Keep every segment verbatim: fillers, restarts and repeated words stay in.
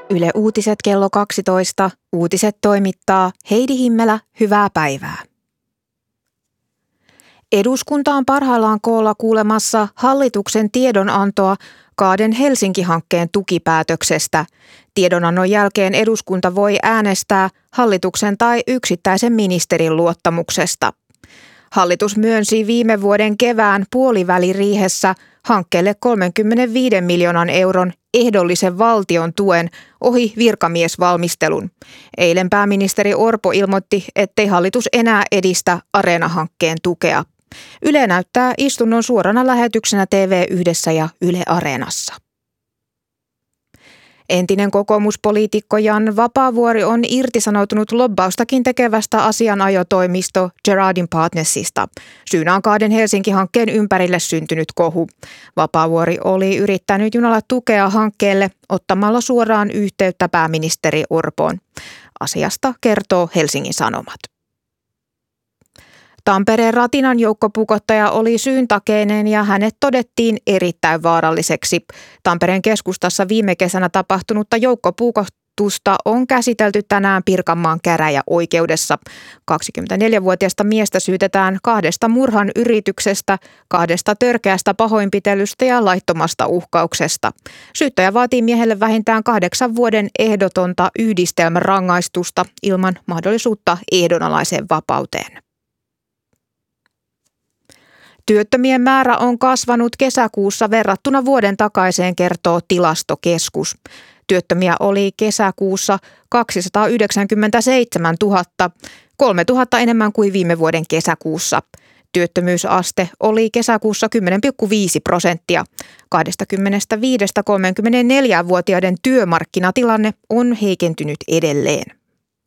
Yle Uutiset kello kaksitoista. Uutiset toimittaa Heidi Himmelä. Hyvää päivää. Eduskunta on parhaillaan koolla kuulemassa hallituksen tiedonantoa Kaaden Helsinki-hankkeen tukipäätöksestä. Tiedonannon jälkeen eduskunta voi äänestää hallituksen tai yksittäisen ministerin luottamuksesta. Hallitus myönsi viime vuoden kevään puoliväliriihessä hankkeelle kolmekymmentäviisi miljoonan euron ehdollisen valtion tuen ohi virkamiesvalmistelun. Eilen pääministeri Orpo ilmoitti, ettei hallitus enää edistä Areena-hankkeen tukea. Yle näyttää istunnon suorana lähetyksenä T V yhdessä ja Yle Areenassa. Entinen kokoomuspoliitikko Jan Vapaavuori on irtisanoutunut lobbaustakin tekevästä asianajotoimisto Gerardin Partnersista. Syynä on Kaaden Helsinki-hankkeen ympärille syntynyt kohu. Vapaavuori oli yrittänyt junalla tukea hankkeelle ottamalla suoraan yhteyttä pääministeri Orpoon. Asiasta kertoo Helsingin Sanomat. Tampereen Ratinan joukkopukottaja oli syyntakeinen ja hänet todettiin erittäin vaaralliseksi. Tampereen keskustassa viime kesänä tapahtunutta joukkopuukotusta on käsitelty tänään Pirkanmaan käräjäoikeudessa. kaksikymmentäneljävuotiaasta miestä syytetään kahdesta murhan yrityksestä, kahdesta törkeästä pahoinpitelystä ja laittomasta uhkauksesta. Syyttäjä vaatii miehelle vähintään kahdeksan vuoden ehdotonta yhdistelmärangaistusta ilman mahdollisuutta ehdonalaiseen vapauteen. Työttömien määrä on kasvanut kesäkuussa verrattuna vuoden takaiseen, kertoo Tilastokeskus. Työttömiä oli kesäkuussa kaksisataayhdeksänkymmentäseitsemäntuhatta, kolmetuhatta enemmän kuin viime vuoden kesäkuussa. Työttömyysaste oli kesäkuussa kymmenen pilkku viisi prosenttia. kaksikymmentäviisi–kolmekymmentäneljä-vuotiaiden työmarkkinatilanne on heikentynyt edelleen.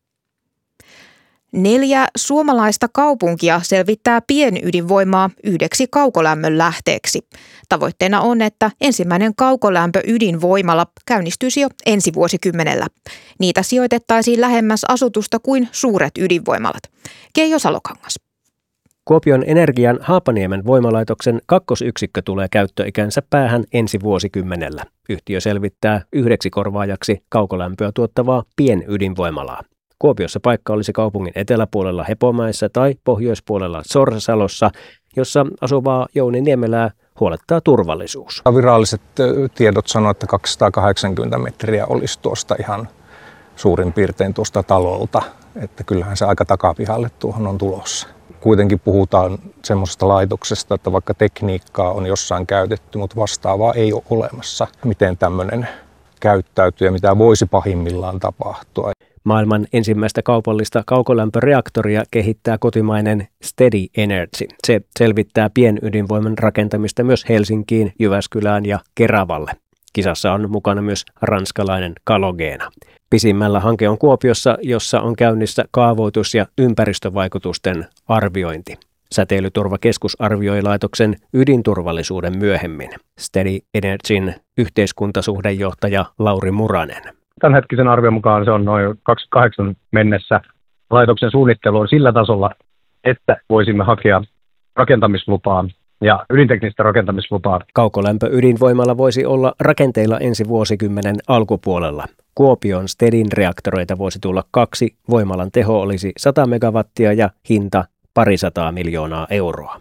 Neljä suomalaista kaupunkia selvittää pienydinvoimaa yhdeksi kaukolämmön lähteeksi. Tavoitteena on, että ensimmäinen kaukolämpöydinvoimala käynnistyisi jo ensi vuosikymmenellä. Niitä sijoitettaisiin lähemmäs asutusta kuin suuret ydinvoimalat. Keijo Salokangas. Kuopion Energian Haapaniemen voimalaitoksen kakkosyksikkö tulee käyttöikänsä päähän ensi vuosikymmenellä. Yhtiö selvittää yhdeksi korvaajaksi kaukolämpöä tuottavaa pienydinvoimalaa. Kuopiossa paikka olisi kaupungin eteläpuolella Hepomäessä tai pohjoispuolella Sorsasalossa, jossa asuvaa Jouni Niemelää huolettaa turvallisuus. Viralliset tiedot sanoo, että kaksisataakahdeksankymmentä metriä olisi tuosta ihan suurin piirtein tuosta talolta. Että kyllähän se aika takapihalle tuohon on tulossa. Kuitenkin puhutaan semmoisesta laitoksesta, että vaikka tekniikkaa on jossain käytetty, mutta vastaavaa ei ole olemassa. Miten tämmöinen käyttäytyy ja mitä voisi pahimmillaan tapahtua. Maailman ensimmäistä kaupallista kaukolämpöreaktoria kehittää kotimainen Steady Energy. Se selvittää pienydinvoiman rakentamista myös Helsinkiin, Jyväskylään ja Keravalle. Kisassa on mukana myös ranskalainen Calogena. Pisimmällä hanke on Kuopiossa, jossa on käynnissä kaavoitus- ja ympäristövaikutusten arviointi. Säteilyturvakeskus arvioi laitoksen ydinturvallisuuden myöhemmin. Steady Energyn yhteiskuntasuhdejohtaja Lauri Muranen. Tämänhetkisen arvion mukaan se on noin kaksikymmentäkahdeksan mennessä. Laitoksen suunnittelu on sillä tasolla, että voisimme hakea rakentamislupaa ja ydinteknistä rakentamislupaa. Kaukolämpöydinvoimalla voisi olla rakenteilla ensi vuosikymmenen alkupuolella. Kuopion Stedin reaktoreita voisi tulla kaksi, voimalan teho olisi sata megawattia ja hinta parisataa miljoonaa euroa.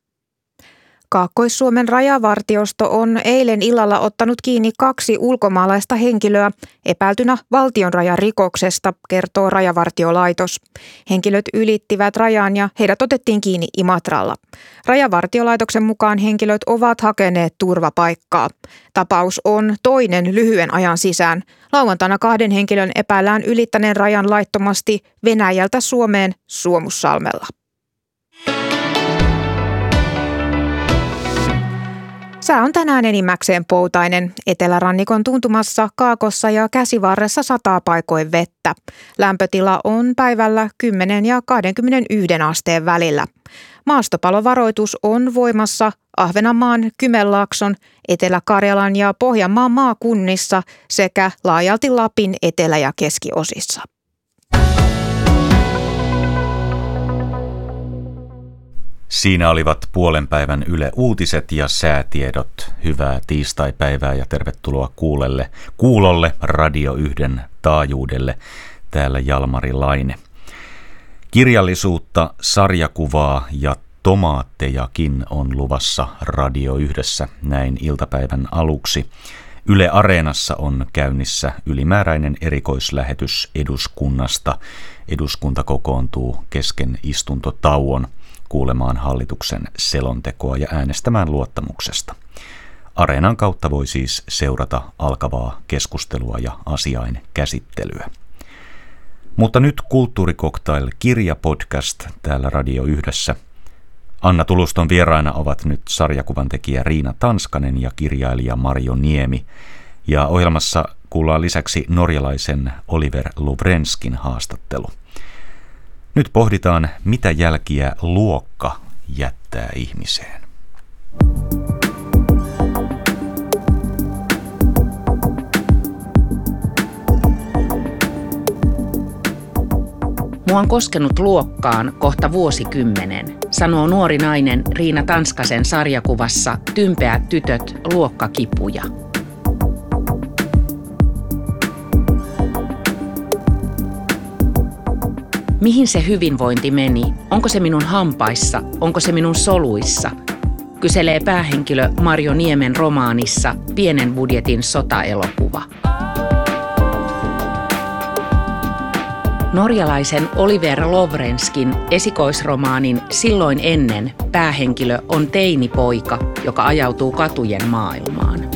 Kaakkois-Suomen rajavartiosto on eilen illalla ottanut kiinni kaksi ulkomaalaista henkilöä epäiltynä valtionrajarikoksesta, kertoo Rajavartiolaitos. Henkilöt ylittivät rajan ja heidät otettiin kiinni Imatralla. Rajavartiolaitoksen mukaan henkilöt ovat hakeneet turvapaikkaa. Tapaus on toinen lyhyen ajan sisään. Lauantaina kahden henkilön epäillään ylittäneen rajan laittomasti Venäjältä Suomeen Suomussalmella. Sää on tänään enimmäkseen poutainen. Etelärannikon tuntumassa, Kaakossa ja Käsivarressa sataa paikoin vettä. Lämpötila on päivällä kymmenen ja kaksikymmentäyksi asteen välillä. Maastopalovaroitus on voimassa Ahvenanmaan, Kymenlaakson, Etelä-Karjalan ja Pohjanmaan maakunnissa sekä laajalti Lapin etelä- ja keskiosissa. Siinä olivat puolen päivän Yle Uutiset ja säätiedot. Hyvää tiistaipäivää ja tervetuloa kuulelle, kuulolle Radio yhden taajuudelle. Täällä Jalmari Laine. Kirjallisuutta, sarjakuvaa ja tomaattejakin on luvassa Radio yhdessä näin iltapäivän aluksi. Yle Areenassa on käynnissä ylimääräinen erikoislähetys eduskunnasta. Eduskunta kokoontuu kesken istuntotauon kuulemaan hallituksen selontekoa ja äänestämään luottamuksesta. Areenan kautta voi siis seurata alkavaa keskustelua ja asiain käsittelyä. Mutta nyt Kulttuurikoktail kirjapodcast täällä Radio yhdessä. Anna Tuluston vieraina ovat nyt sarjakuvantekijä Riina Tanskanen ja kirjailija Marjo Niemi. Ja ohjelmassa kuullaan lisäksi norjalaisen Oliver Lovrenskin haastattelu. Nyt pohditaan, mitä jälkiä luokka jättää ihmiseen. Mua on koskenut luokkaan kohta vuosikymmenen, sanoo nuori nainen Riina Tanskasen sarjakuvassa Tympeät tytöt, luokkakipuja. Mihin se hyvinvointi meni? Onko se minun hampaissa? Onko se minun soluissa? Kyselee päähenkilö Marjo Niemen romaanissa Pienen budjetin sotaelokuva. Norjalaisen Oliver Lovrenskin esikoisromaanin Silloin ennen päähenkilö on teinipoika, joka ajautuu katujen maailmaan.